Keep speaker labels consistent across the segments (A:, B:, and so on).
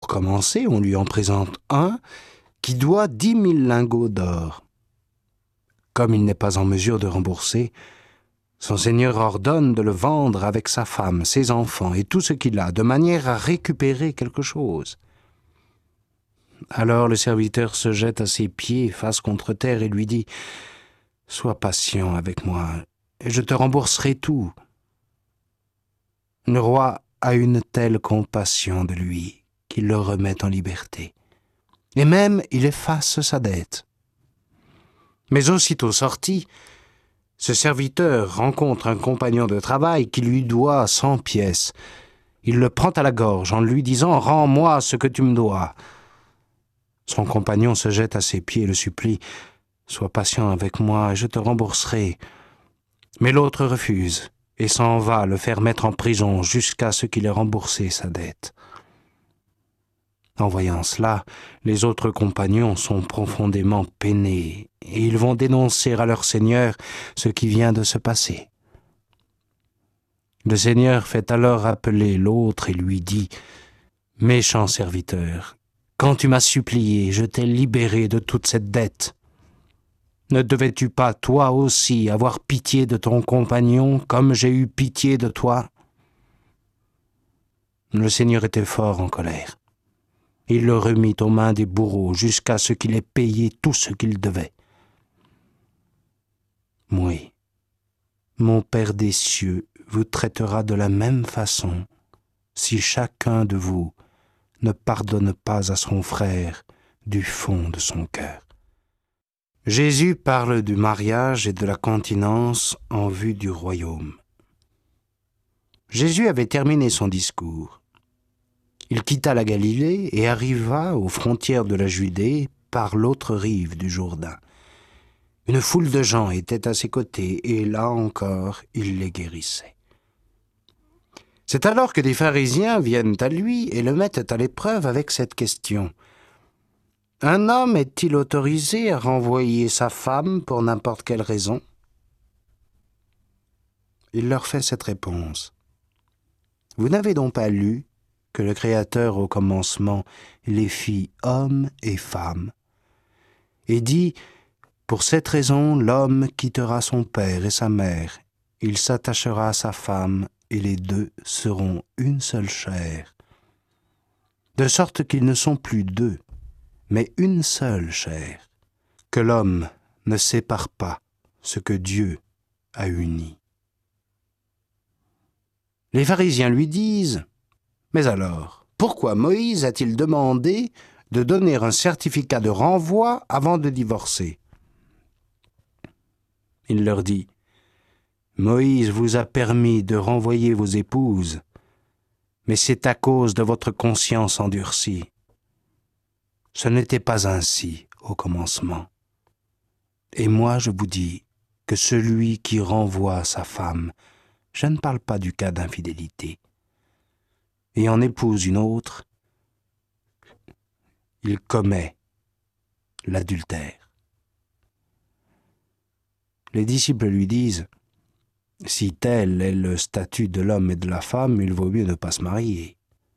A: commencer, on lui en présente un qui doit 10 000 lingots d'or. Comme il n'est pas en mesure de rembourser, son seigneur ordonne de le vendre avec sa femme, ses enfants et tout ce qu'il a, de manière à récupérer quelque chose. Alors le serviteur se jette à ses pieds, face contre terre, et lui dit « Sois patient avec moi, et je te rembourserai tout. » Le roi a une telle compassion de lui qu'il le remet en liberté. Et même il efface sa dette. Mais aussitôt sorti, ce serviteur rencontre un compagnon de travail qui lui doit 100 pièces. Il le prend à la gorge en lui disant « Rends-moi ce que tu me dois ». Son compagnon se jette à ses pieds et le supplie « Sois patient avec moi et je te rembourserai ». Mais l'autre refuse et s'en va le faire mettre en prison jusqu'à ce qu'il ait remboursé sa dette. En voyant cela, les autres compagnons sont profondément peinés et ils vont dénoncer à leur seigneur ce qui vient de se passer. Le seigneur fait alors appeler l'autre et lui dit « Méchant serviteur, quand tu m'as supplié, je t'ai libéré de toute cette dette. Ne devais-tu pas, toi aussi, avoir pitié de ton compagnon comme j'ai eu pitié de toi ?» Le Seigneur était fort en colère. Il le remit aux mains des bourreaux jusqu'à ce qu'il ait payé tout ce qu'il devait. Oui, mon Père des cieux vous traitera de la même façon si chacun de vous ne pardonne pas à son frère du fond de son cœur. Jésus parle du mariage et de la continence en vue du royaume. Jésus avait terminé son discours. Il quitta la Galilée et arriva aux frontières de la Judée par l'autre rive du Jourdain. Une foule de gens était à ses côtés et là encore, il les guérissait. C'est alors que des pharisiens viennent à lui et le mettent à l'épreuve avec cette question. Un homme est-il autorisé à renvoyer sa femme pour n'importe quelle raison? Il leur fait cette réponse. Vous n'avez donc pas lu que le Créateur au commencement les fit hommes et femmes, et dit, pour cette raison, l'homme quittera son père et sa mère, il s'attachera à sa femme, et les deux seront une seule chair. De sorte qu'ils ne sont plus deux, mais une seule chair, que l'homme ne sépare pas ce que Dieu a uni. Les pharisiens lui disent, « Mais alors, pourquoi Moïse a-t-il demandé de donner un certificat de renvoi avant de divorcer ?» Il leur dit, « Moïse vous a permis de renvoyer vos épouses, mais c'est à cause de votre conscience endurcie. Ce n'était pas ainsi au commencement. Et moi je vous dis que celui qui renvoie sa femme, je ne parle pas du cas d'infidélité, et en épouse une autre, il commet l'adultère. » Les disciples lui disent, « Si tel est le statut de l'homme et de la femme, il vaut mieux ne pas se marier. »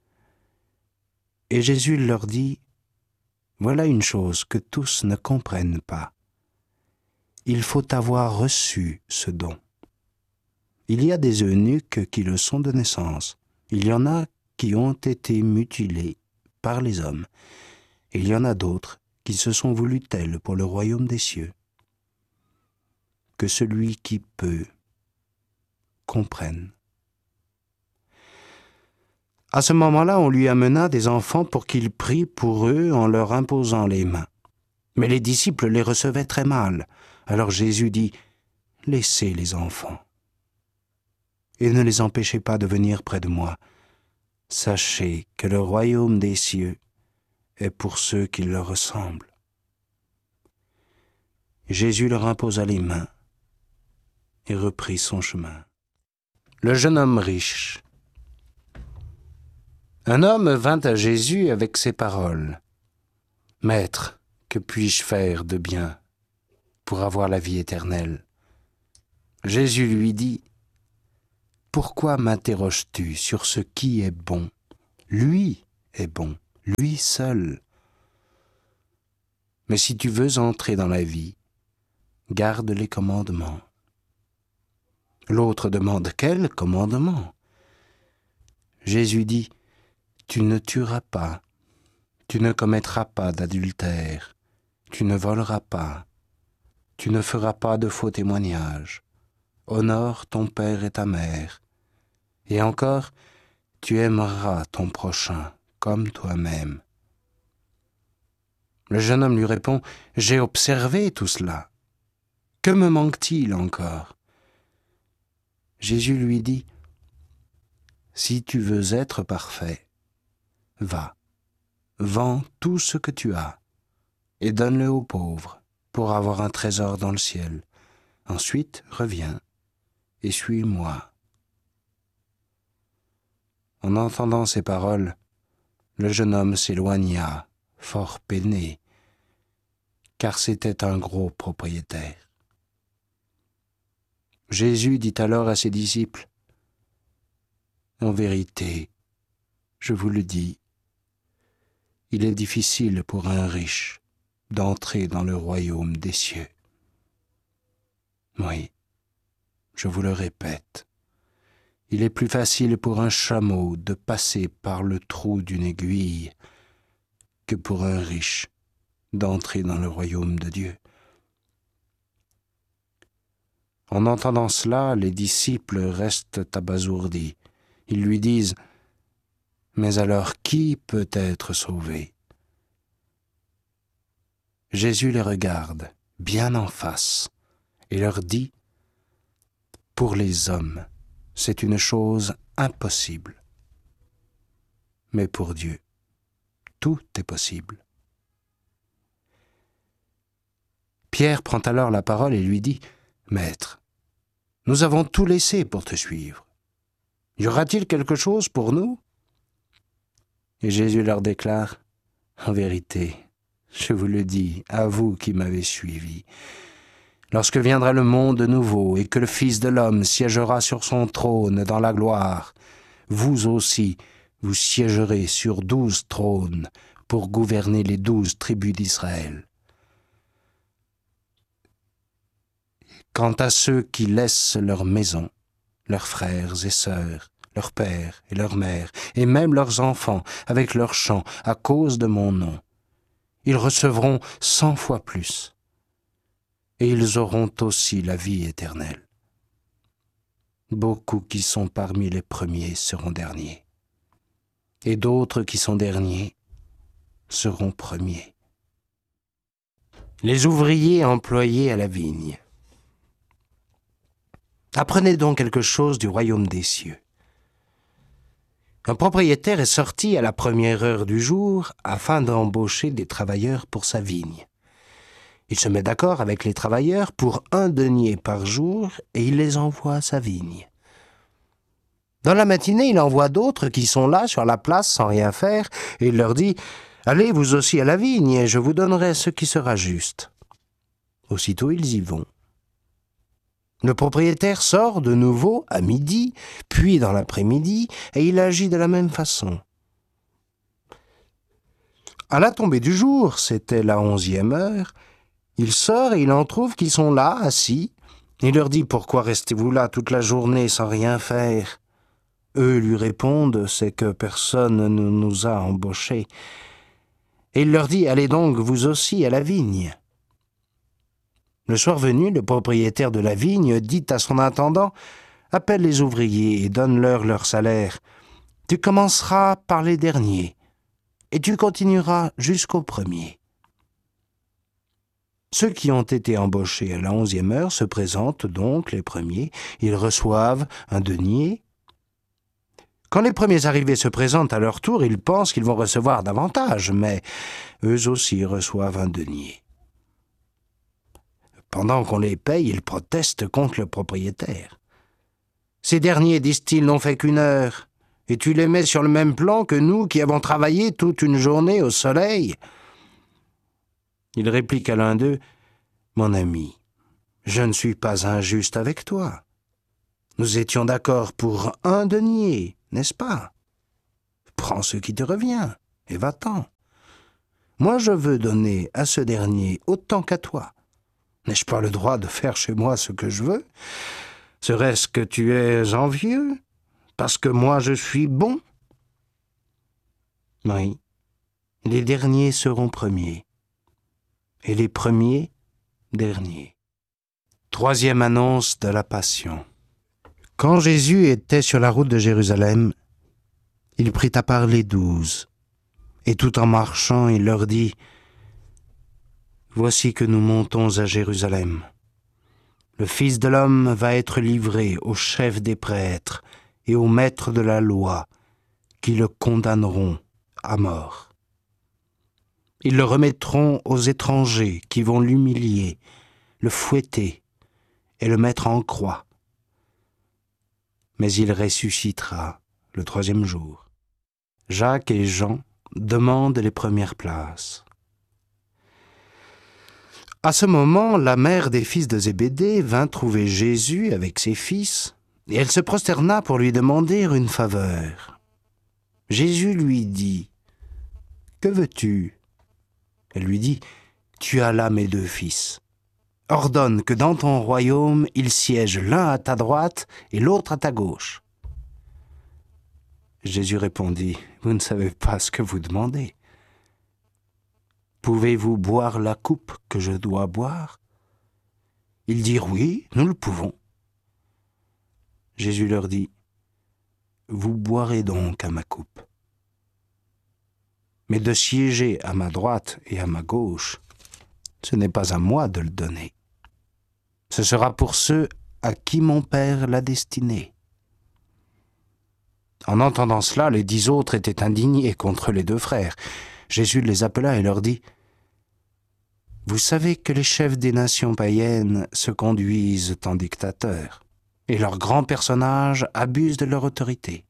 A: Et Jésus leur dit, « Voilà une chose que tous ne comprennent pas. Il faut avoir reçu ce don. Il y a des eunuques qui le sont de naissance. Il y en a qui ont été mutilés par les hommes. Et il y en a d'autres qui se sont voulus tels pour le royaume des cieux. Que celui qui peut comprenne. » À ce moment-là, on lui amena des enfants pour qu'il prie pour eux en leur imposant les mains. Mais les disciples les recevaient très mal. Alors Jésus dit, « Laissez les enfants, et ne les empêchez pas de venir près de moi. Sachez que le royaume des cieux est pour ceux qui leur ressemblent. » Jésus leur imposa les mains et reprit son chemin. Le jeune homme riche. Un homme vint à Jésus avec ces paroles. « Maître, que puis-je faire de bien pour avoir la vie éternelle ?» Jésus lui dit, « Pourquoi m'interroges-tu sur ce qui est bon? Lui est bon, lui seul. Mais si tu veux entrer dans la vie, garde les commandements. L'autre demande: quel commandement? Jésus dit: tu ne tueras pas, tu ne commettras pas d'adultère, tu ne voleras pas, tu ne feras pas de faux témoignages, honore ton père et ta mère, et encore, tu aimeras ton prochain comme toi-même. Le jeune homme lui répond: j'ai observé tout cela. Que me manque-t-il encore? Jésus lui dit: si tu veux être parfait, va, vends tout ce que tu as et donne-le aux pauvres pour avoir un trésor dans le ciel. Ensuite, reviens et suis-moi. En entendant ces paroles, le jeune homme s'éloigna, fort peiné, car c'était un gros propriétaire. Jésus dit alors à ses disciples: en vérité, je vous le dis, il est difficile pour un riche d'entrer dans le royaume des cieux. Oui, je vous le répète, il est plus facile pour un chameau de passer par le trou d'une aiguille que pour un riche d'entrer dans le royaume de Dieu. En entendant cela, les disciples restent abasourdis. Ils lui disent: mais alors qui peut être sauvé? Jésus les regarde bien en face et leur dit: pour les hommes, c'est une chose impossible. Mais pour Dieu, tout est possible. Pierre prend alors la parole et lui dit: Maître, nous avons tout laissé pour te suivre. Y aura-t-il quelque chose pour nous? Et Jésus leur déclare: en vérité, je vous le dis, à vous qui m'avez suivi, lorsque viendra le monde nouveau et que le Fils de l'homme siégera sur son trône dans la gloire, vous aussi, vous siégerez sur 12 trônes pour gouverner les 12 tribus d'Israël. Quant à ceux qui laissent leur maison, leurs frères et sœurs, leurs pères et leurs mères, et même leurs enfants, avec leurs champs, à cause de mon nom, ils recevront 100 fois plus, et ils auront aussi la vie éternelle. Beaucoup qui sont parmi les premiers seront derniers, et d'autres qui sont derniers seront premiers. Les ouvriers employés à la vigne. Apprenez donc quelque chose du royaume des cieux. Un propriétaire est sorti à la première heure du jour afin d'embaucher des travailleurs pour sa vigne. Il se met d'accord avec les travailleurs pour 1 denier par jour et il les envoie à sa vigne. Dans la matinée, il envoie d'autres qui sont là sur la place sans rien faire et il leur dit: « Allez vous aussi à la vigne et je vous donnerai ce qui sera juste. » Aussitôt ils y vont. Le propriétaire sort de nouveau à midi, puis dans l'après-midi, et il agit de la même façon. À la tombée du jour, c'était la 11e heure, il sort et il en trouve qui sont là, assis. Il leur dit: « Pourquoi restez-vous là toute la journée sans rien faire ?» Eux lui répondent: « C'est que personne ne nous a embauchés. » Et il leur dit: « Allez donc vous aussi à la vigne. » Le soir venu, le propriétaire de la vigne dit à son intendant: « Appelle les ouvriers et donne-leur leur salaire. Tu commenceras par les derniers, et tu continueras jusqu'aux premiers. » Ceux qui ont été embauchés à la 11e heure se présentent donc les premiers. Ils reçoivent 1 denier. Quand les premiers arrivés se présentent à leur tour, ils pensent qu'ils vont recevoir davantage, mais eux aussi reçoivent 1 denier. Pendant qu'on les paye, ils protestent contre le propriétaire. Ces derniers, disent-ils, n'ont fait qu'1 heure, et tu les mets sur le même plan que nous qui avons travaillé toute une journée au soleil. Il réplique à l'un d'eux: « Mon ami, je ne suis pas injuste avec toi. Nous étions d'accord pour 1 denier, n'est-ce pas? Prends ce qui te revient. et va-t'en. Moi je veux donner à ce dernier autant qu'à toi. N'ai-je pas le droit de faire chez moi ce que je veux? Serait-ce que tu es envieux, parce que moi je suis bon? Oui, les derniers seront premiers, et les premiers derniers. Troisième annonce de la Passion. Quand Jésus était sur la route de Jérusalem, il prit à part les 12, et tout en marchant, il leur dit: « Voici que nous montons à Jérusalem. Le Fils de l'homme va être livré aux chefs des prêtres et aux maîtres de la loi, qui le condamneront à mort. Ils le remettront aux étrangers qui vont l'humilier, le fouetter et le mettre en croix. Mais il ressuscitera le 3e jour. » Jacques et Jean demandent les premières places. À ce moment, la mère des fils de Zébédée vint trouver Jésus avec ses fils, et elle se prosterna pour lui demander une faveur. Jésus lui dit: « Que veux-tu » Elle lui dit: « Tu as là mes 2 fils. Ordonne que dans ton royaume, ils siègent l'un à ta droite et l'autre à ta gauche. » Jésus répondit: « Vous ne savez pas ce que vous demandez. Pouvez-vous boire la coupe que je dois boire ?» Ils dirent: « Oui, nous le pouvons. » Jésus leur dit: « Vous boirez donc à ma coupe. Mais de siéger à ma droite et à ma gauche, ce n'est pas à moi de le donner. Ce sera pour ceux à qui mon Père l'a destiné. » En entendant cela, les 10 autres étaient indignés contre les 2 frères. Jésus les appela et leur dit: « Vous savez que les chefs des nations païennes se conduisent en dictateurs, et leurs grands personnages abusent de leur autorité.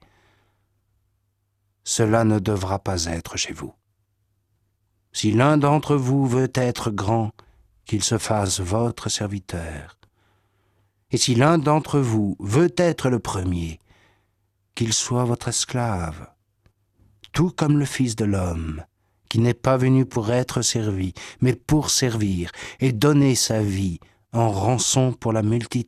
A: Cela ne devra pas être chez vous. Si l'un d'entre vous veut être grand, qu'il se fasse votre serviteur. Et si l'un d'entre vous veut être le premier, qu'il soit votre esclave, tout comme le Fils de l'homme, qui n'est pas venu pour être servi, mais pour servir et donner sa vie en rançon pour la multitude. »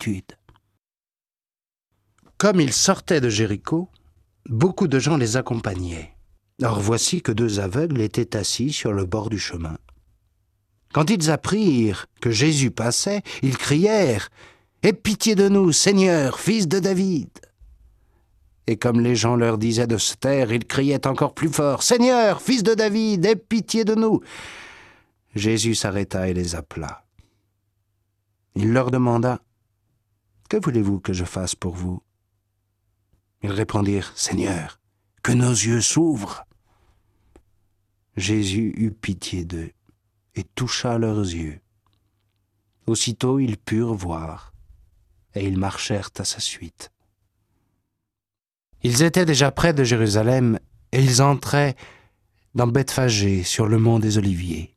A: Comme ils sortaient de Jéricho, beaucoup de gens les accompagnaient. Or voici que 2 aveugles étaient assis sur le bord du chemin. Quand ils apprirent que Jésus passait, ils crièrent: « Aie pitié de nous, Seigneur, fils de David !» Et comme les gens leur disaient de se taire, ils criaient encore plus fort: « Seigneur, fils de David, aie pitié de nous !» Jésus s'arrêta et les appela. Il leur demanda: « Que voulez-vous que je fasse pour vous ?» Ils répondirent: « Seigneur, que nos yeux s'ouvrent. » Jésus eut pitié d'eux et toucha leurs yeux. Aussitôt ils purent voir, et ils marchèrent à sa suite. Ils étaient déjà près de Jérusalem, et ils entraient dans Bethphagée, sur le mont des Oliviers.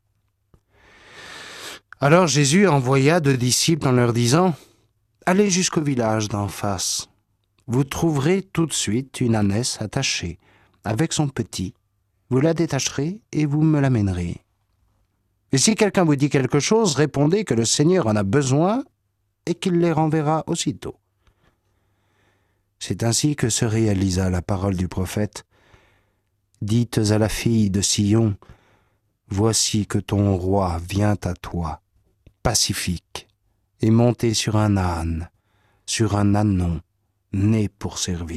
A: Alors Jésus envoya 2 disciples en leur disant: « Allez jusqu'au village d'en face. Vous trouverez tout de suite une ânesse attachée, avec son petit. Vous la détacherez et vous me l'amènerez. Et si quelqu'un vous dit quelque chose, répondez que le Seigneur en a besoin et qu'il les renverra aussitôt. » C'est ainsi que se réalisa la parole du prophète: « Dites à la fille de Sion, voici que ton roi vient à toi, pacifique, et monté sur un âne, sur un ânon, né pour servir. »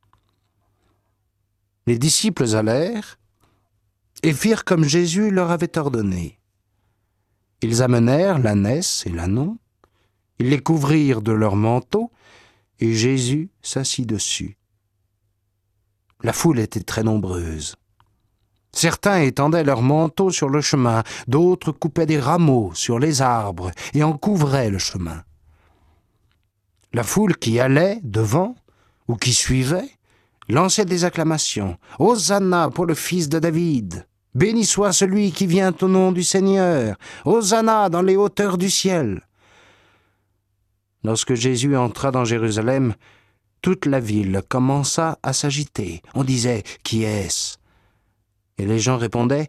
A: Les disciples allèrent et firent comme Jésus leur avait ordonné. Ils amenèrent l'ânesse et l'ânon, ils les couvrirent de leurs manteaux, et Jésus s'assit dessus. La foule était très nombreuse. Certains étendaient leurs manteaux sur le chemin, d'autres coupaient des rameaux sur les arbres et en couvraient le chemin. La foule qui allait devant ou qui suivait lançait des acclamations: « Hosanna pour le fils de David ! Béni soit celui qui vient au nom du Seigneur! Hosanna dans les hauteurs du ciel !» Lorsque Jésus entra dans Jérusalem, toute la ville commença à s'agiter. On disait: « Qui est-ce » Et les gens répondaient